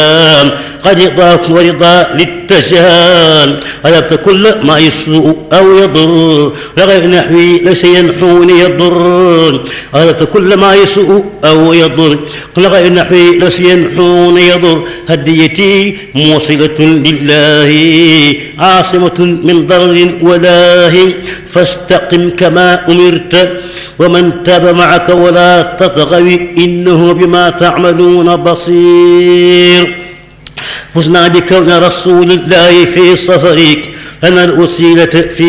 قد رضاك ورضا للتجان غلبت كل ما يسوء أو يضر لغير نحوي ليس ينحوني يضر غلبت كل ما يسوء أو يضر لغير نحوي ليس ينحوني يضر هديتي موصلة لله عاصمة من ضر ولاه فاستقم كما أمرت ومن تاب معك ولا تطغوا إنه بما تعملون بصير. فزنا بكون رسول الله في صفرك لنا الوسيلة في